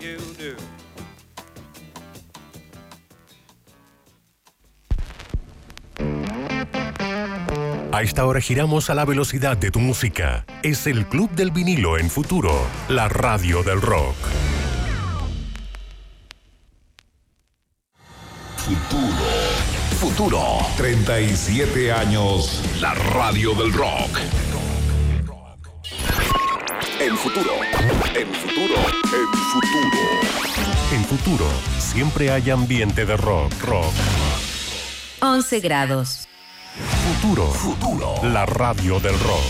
you do. A esta hora giramos a la velocidad de tu música. Es el Club del Vinilo en Futuro, la radio del rock. Futuro. 37 años. La radio del rock. En Futuro. En Futuro. En Futuro. En Futuro, siempre hay ambiente de rock. 11 grados. Futuro. La radio del rock.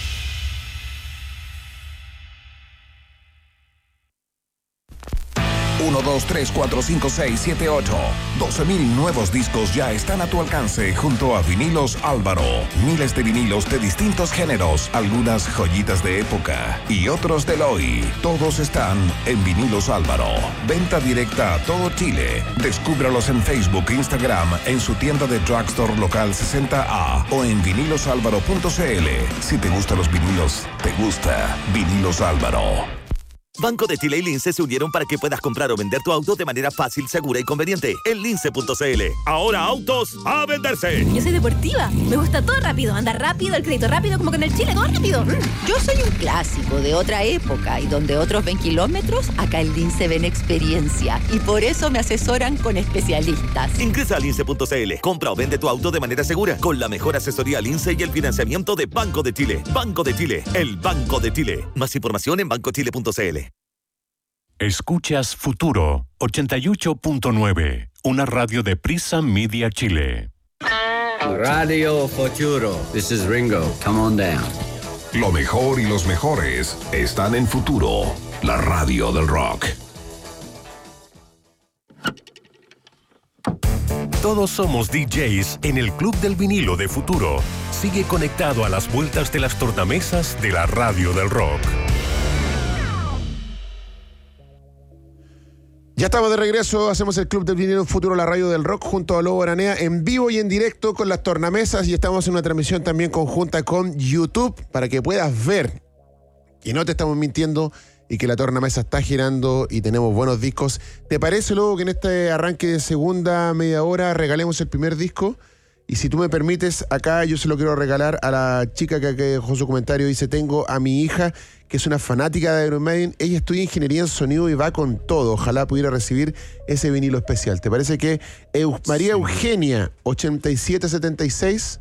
1, 2, 3, 4, 5, 6, 7, 8. 12,000 nuevos discos ya están a tu alcance junto a Vinilos Álvaro. Miles de vinilos de distintos géneros, algunas joyitas de época y otros del hoy. Todos están en Vinilos Álvaro. Venta directa a todo Chile. Descúbralos en Facebook e Instagram, en su tienda de drugstore local 60A o en vinilosalvaro.cl. Si te gustan los vinilos, te gusta Vinilos Álvaro. Banco de Chile y Lince se unieron para que puedas comprar o vender tu auto de manera fácil, segura y conveniente en lince.cl. Ahora autos a venderse. Yo soy deportiva, me gusta todo rápido, andar rápido, el crédito rápido, como que en el Chile, todo rápido. Yo soy un clásico de otra época y donde otros ven kilómetros, acá en Lince ven experiencia y por eso me asesoran con especialistas. Ingresa a lince.cl, compra o vende tu auto de manera segura con la mejor asesoría Lince y el financiamiento de Banco de Chile. Banco de Chile, el Banco de Chile. Más información en bancochile.cl. Escuchas Futuro 88.9, una radio de Prisa Media Chile. Radio Futuro. This is Ringo. Come on down. Lo mejor y los mejores están en Futuro, la radio del rock. Todos somos DJs en el Club del Vinilo de Futuro. Sigue conectado a las vueltas de las tornamesas de la radio del rock. Ya estamos de regreso, hacemos el Club del Vinilo Futuro, la radio del rock, junto a Lobo Aranea, en vivo y en directo con las tornamesas, y estamos en una transmisión también conjunta con YouTube, para que puedas ver que no te estamos mintiendo y que la tornamesa está girando y tenemos buenos discos. ¿Te parece, Lobo, que en este arranque de segunda media hora regalemos el primer disco? Y si tú me permites, acá yo se lo quiero regalar a la chica que dejó su comentario. Dice, tengo a mi hija, que es una fanática de Iron Maiden. Ella estudia ingeniería en sonido y va con todo. Ojalá pudiera recibir ese vinilo especial. ¿Te parece que María Eugenia, 8776,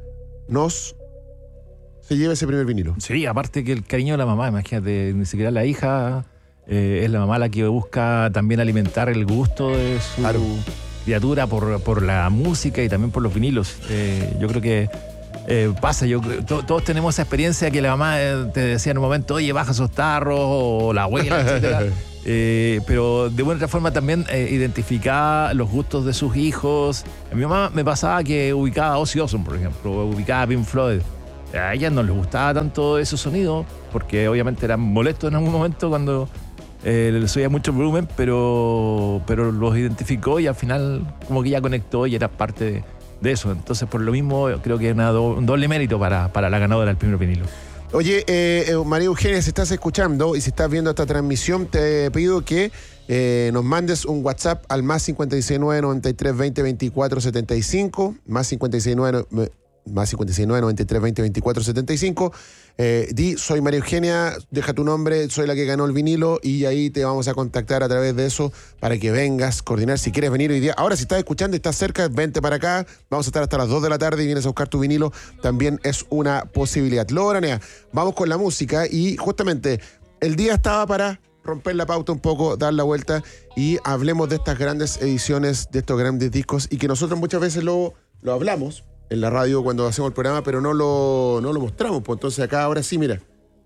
se lleva ese primer vinilo? Sí, aparte que el cariño de la mamá, imagínate, ni siquiera la hija, es la mamá la que busca también alimentar el gusto de su criatura por la música y también por los vinilos. Yo creo que pasa, todos tenemos esa experiencia que la mamá te decía en un momento, oye, baja esos tarros, o la abuela, etcétera. Pero de buena forma también identificaba los gustos de sus hijos. A mi mamá me pasaba que ubicaba a Ozzy Osbourne, por ejemplo, o ubicaba a Pink Floyd. A ella no les gustaba tanto esos sonidos, porque obviamente eran molestos en algún momento cuando les oía mucho volumen, pero los identificó y al final como que ya conectó y era parte de eso. Entonces, por lo mismo, creo que es un doble mérito para la ganadora del primer vinilo. Oye, María Eugenia, si estás escuchando y si estás viendo esta transmisión, te pido que nos mandes un WhatsApp al más 569 93 20 24 75, más 569 93 20 24 75. Di, soy María Eugenia, deja tu nombre, soy la que ganó el vinilo, y ahí te vamos a contactar a través de eso para que vengas, coordinar si quieres venir hoy día. Ahora, si estás escuchando y estás cerca, vente para acá, vamos a estar hasta las 2 de la tarde y vienes a buscar tu vinilo, también es una posibilidad. Loranea, vamos con la música, y justamente el día estaba para romper la pauta un poco, dar la vuelta, y hablemos de estas grandes ediciones, de estos grandes discos, y que nosotros muchas veces lo hablamos en la radio cuando hacemos el programa, pero no lo mostramos. Pues entonces acá ahora sí, mira.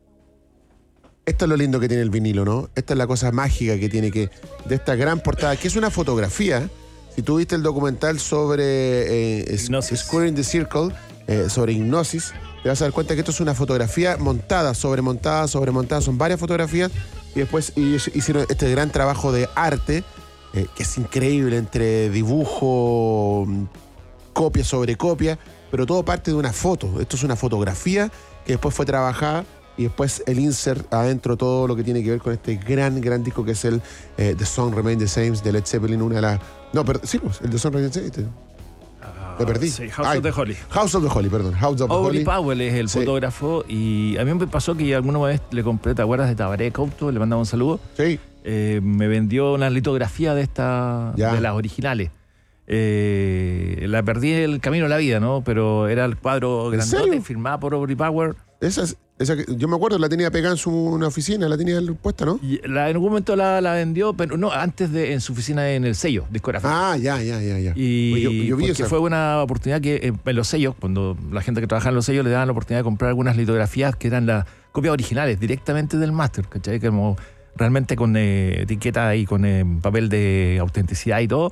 Esto es lo lindo que tiene el vinilo, ¿no? Esta es la cosa mágica que tiene de esta gran portada, que es una fotografía. Si tú viste el documental sobre Square in the Circle, sobre Hipnosis, te vas a dar cuenta que esto es una fotografía montada, sobremontada, son varias fotografías, y después hicieron este gran trabajo de arte, que es increíble, entre dibujo, copia sobre copia, pero todo parte de una foto. Esto es una fotografía que después fue trabajada y después el insert adentro, todo lo que tiene que ver con este gran disco que es el The Song Remains the Same de Led Zeppelin, una de las... No, pero sí, pues, el The Song Remains the Same. Me perdí. Sí, House of the Holy. House of the Holy, perdón. House of the Aubrey Holy. Powell es el fotógrafo y a mí me pasó que alguna vez le compré, ¿te acuerdas de Tabaré Couto? Le mandaba un saludo. Sí. Me vendió una litografía de las originales. La perdí en el camino de la vida, ¿no? Pero era el cuadro grandote, firmado por Aubrey Powell. Yo me acuerdo, la tenía pegada en una oficina, la tenía puesta, ¿no? Y en algún momento la vendió, pero no, antes en su oficina en el sello discográfico. Ya. Y Pues yo vi porque esa. fue una oportunidad que en los sellos, cuando la gente que trabaja en los sellos le daban la oportunidad de comprar algunas litografías que eran las copias originales, directamente del máster, ¿cachai? Como realmente con etiqueta y con papel de autenticidad y todo.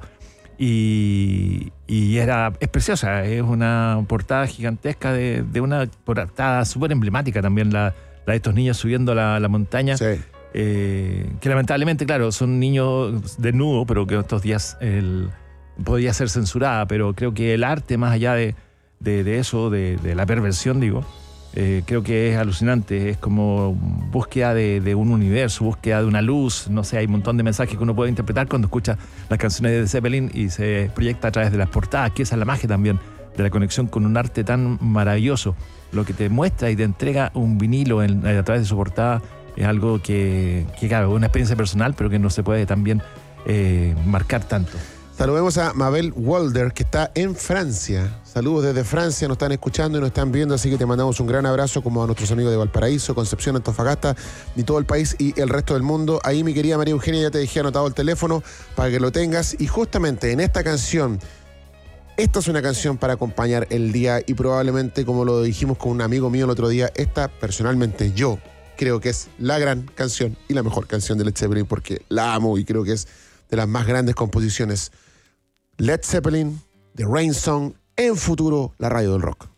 Y es preciosa, es una portada gigantesca de una portada súper emblemática también, la de estos niños subiendo la montaña. Sí. Que lamentablemente, claro, son niños desnudos, pero que estos días podía ser censurada, pero creo que el arte, más allá de eso, de la perversión, digo, creo que es alucinante, es como búsqueda de un universo, búsqueda de una luz, no sé, hay un montón de mensajes que uno puede interpretar cuando escucha las canciones de Zeppelin y se proyecta a través de las portadas, que esa es la magia también de la conexión con un arte tan maravilloso. Lo que te muestra y te entrega un vinilo a través de su portada es algo que claro, es una experiencia personal, pero que no se puede también marcar tanto. Saludemos a Mabel Walder, que está en Francia. Saludos desde Francia, nos están escuchando y nos están viendo, así que te mandamos un gran abrazo, como a nuestros amigos de Valparaíso, Concepción, Antofagasta y todo el país y el resto del mundo. Ahí, mi querida María Eugenia, ya te dejé anotado el teléfono para que lo tengas. Y justamente en esta canción, esta es una canción para acompañar el día y probablemente, como lo dijimos con un amigo mío el otro día, esta personalmente yo creo que es la gran canción y la mejor canción de Led Zeppelin porque la amo y creo que es de las más grandes composiciones. Led Zeppelin, The Rain Song, en Futuro, la radio del rock.